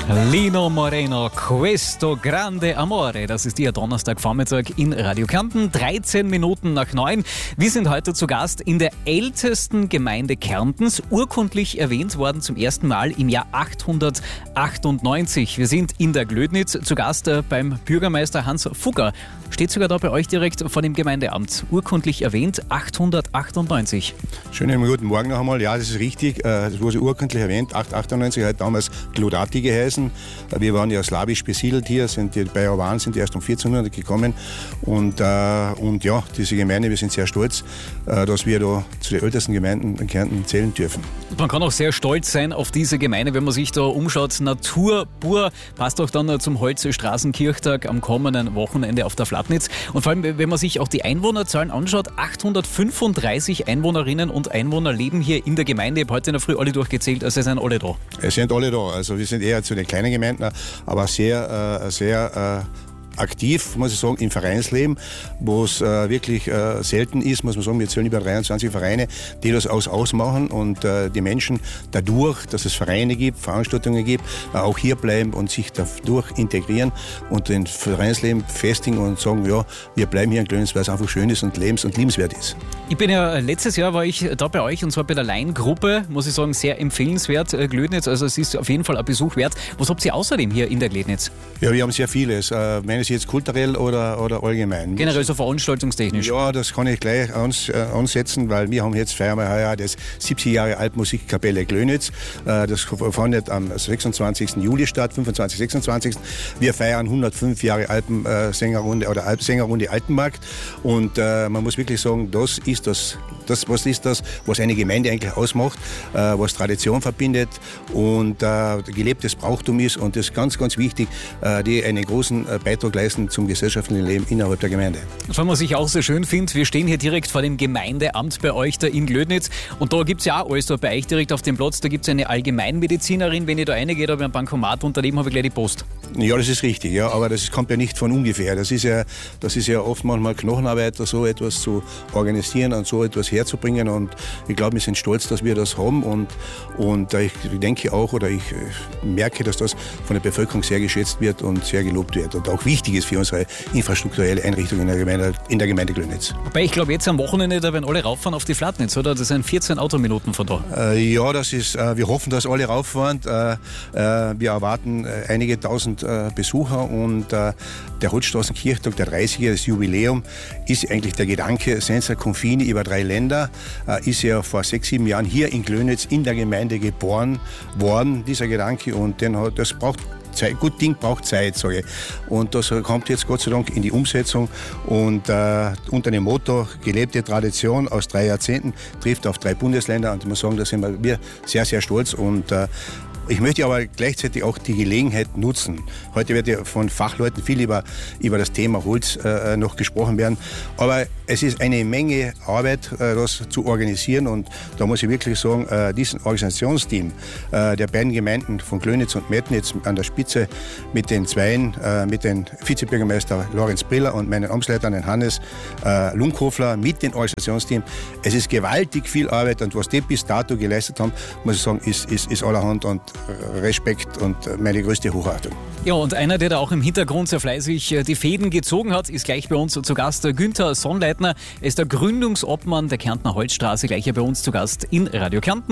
Lino Moreno, Questo Grande Amore. Das ist Ihr Donnerstagvormittag in Radio Kärnten, 13 Minuten nach 9. Wir sind heute zu Gast in der ältesten Gemeinde Kärntens, urkundlich erwähnt worden zum ersten Mal im Jahr 898. Wir sind in der Glödnitz zu Gast beim Bürgermeister Hans Fugger. Steht sogar da bei euch direkt vor dem Gemeindeamt. Urkundlich erwähnt 898. Schönen guten Morgen noch einmal. Ja, das ist richtig. Das wurde urkundlich erwähnt. 898 hat damals Glodati geheißen. Wir waren ja slawisch besiedelt hier. Die Bajuwaren sind erst um 1400 gekommen. Und ja, diese Gemeinde, wir sind sehr stolz, dass wir da zu den ältesten Gemeinden in Kärnten zählen dürfen. Man kann auch sehr stolz sein auf diese Gemeinde, wenn man sich da umschaut. Natur pur, passt auch dann zum Holzstraßenkirchtag am kommenden Wochenende auf der Flatnitz. Und vor allem, wenn man sich auch die Einwohnerzahlen anschaut, 835 Einwohnerinnen und Einwohner leben hier in der Gemeinde. Ich habe heute in der Früh alle durchgezählt, also sind alle da. Es sind alle da. Also wir sind eher zu den kleinen Gemeinden, aber sehr aktiv, muss ich sagen, im Vereinsleben, wo es wirklich selten ist, muss man sagen, wir zählen über 23 Vereine, die das ausmachen und die Menschen dadurch, dass es Vereine gibt, Veranstaltungen gibt, auch hier bleiben und sich dadurch integrieren und den Vereinsleben festigen und sagen, ja, wir bleiben hier in Glödnitz, weil es einfach schön ist und und liebenswert ist. Ich bin ja, letztes Jahr war ich da bei euch und zwar bei der Laien-Gruppe, muss ich sagen, sehr empfehlenswert, Glödnitz, also es ist auf jeden Fall ein Besuch wert. Was habt ihr außerdem hier in der Glödnitz? Ja, wir haben sehr vieles. Meinen Sie jetzt kulturell oder allgemein? Generell so veranstaltungstechnisch? Ja, das kann ich gleich ansetzen, weil wir haben jetzt feiern wir heuer das 70 Jahre Alpmusikkapelle Glödnitz. Das findet am 26. Juli statt, 25. 26. Wir feiern 105 Jahre Alpensängerrunde oder Alpsängerrunde Altenmarkt und man muss wirklich sagen, das ist das, was eine Gemeinde eigentlich ausmacht, was Tradition verbindet und gelebtes Brauchtum ist und das ist ganz, ganz wichtig, die einen großen Beitrag leisten zum gesellschaftlichen Leben innerhalb der Gemeinde. Was man sich auch sehr schön findet, wir stehen hier direkt vor dem Gemeindeamt bei euch da in Glödnitz und da gibt es ja auch alles da bei euch direkt auf dem Platz, da gibt es eine Allgemeinmedizinerin, wenn ich da reingehe, da habe ich ein Bankomat und daneben habe ich gleich die Post. Ja, das ist richtig, ja, aber das kommt ja nicht von ungefähr. Das ist ja oft manchmal Knochenarbeit, so etwas zu organisieren und so etwas herzubringen und ich glaube, wir sind stolz, dass wir das haben und ich denke auch oder ich merke, dass das von der Bevölkerung sehr geschätzt wird und sehr gelobt wird und auch wichtig ist für unsere infrastrukturelle Einrichtung in der Gemeinde Glödnitz. Wobei ich glaube, jetzt am Wochenende, da werden alle rauffahren auf die Flatnitz, oder? Das sind 14 Autominuten von da. Ja, das ist, wir hoffen, dass alle rauffahren. Wir erwarten einige tausend Besucher und der Holzstraßenkirchtag, der 30-jährige Jubiläum, ist eigentlich der Gedanke Senza Confini über 3 Länder, ist ja vor 6, 7 Jahren hier in Glödnitz in der Gemeinde geboren worden, dieser Gedanke, und das braucht Zeit. Gut Ding braucht Zeit, sage ich. Und das kommt jetzt Gott sei Dank in die Umsetzung und unter dem Motto gelebte Tradition aus 3 Jahrzehnten trifft auf 3 Bundesländer und ich muss sagen, da sind wir sehr, sehr stolz und ich möchte aber gleichzeitig auch die Gelegenheit nutzen. Heute wird ja von Fachleuten viel über das Thema Holz noch gesprochen werden. Aber es ist eine Menge Arbeit, das zu organisieren. Und da muss ich wirklich sagen, diesen Organisationsteam der beiden Gemeinden von Glödnitz und Metnitz an der Spitze mit den Zweien, mit dem Vizebürgermeister Lorenz Briller und meinen Amtsleitern, den Hannes Lunkhofler, mit dem Organisationsteam. Es ist gewaltig viel Arbeit und was die bis dato geleistet haben, muss ich sagen, ist allerhand und Respekt und meine größte Hochachtung. Ja, und einer, der da auch im Hintergrund sehr fleißig die Fäden gezogen hat, ist gleich bei uns zu Gast, Günther Sonnleitner. Er ist der Gründungsobmann der Kärntner Holzstraße, gleich hier bei uns zu Gast in Radio Kärnten.